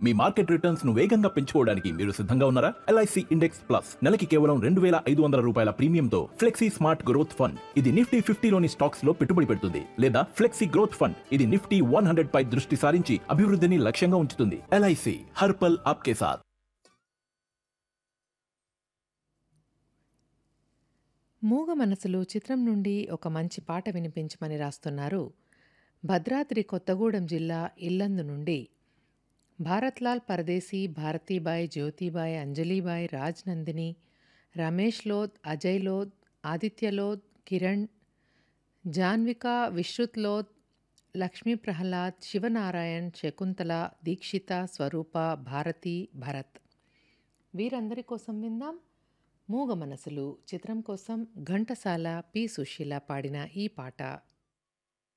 మీ market returns ను వేగంగా పెంచుకోవడానికి మీరు సిద్ధంగా ఉన్నారా? ఎల్ఐసి ఇండెక్స్ ప్లస్ నెలకి కేవలం 2,500 రూపాయల ప్రీమియంతో ఫ్లెక్సీ స్మార్ట్ గ్రోత్ ఫండ్. ఇది నిఫ్టీ 50లోని స్టాక్స్ లో పెట్టుబడి పెడుతుంది. లేదా ఫ్లెక్సీ గ్రోత్ ఫండ్. ఇది నిఫ్టీ 100 పై దృష్టి సారించి అభివృద్ధిని లక్ష్యంగా ఉంచుతుంది. ఎల్ఐసి హర్ పల్ ఆప్కే సాథ్. మూగ మనసులు చిత్రం నుండి ఒక మంచి పాట వినిపించమని రాస్తున్నారు భద్రాద్రి కొత్తగూడెం జిల్లా ఇల్లందు నుండి భారత్లాల్ పరదేశీ, భారతీబాయ్, జ్యోతిబాయ్, అంజలీబాయ్, రాజ్ నందిని, రమేష్ లోద్, అజయ్ లోద్, ఆదిత్య లోద్, కిరణ్, జాన్విక, విశ్రుత్ లోద్, లక్ష్మీ ప్రహ్లాద్, శివనారాయణ్, శకుంతల, దీక్షిత, స్వరూప, భారతి, భరత్ వీరందరి కోసం విందాం మూగ మనసులు చిత్రం కోసం ఘంటసాల, పి. సుశీల పాడిన ఈ పాట.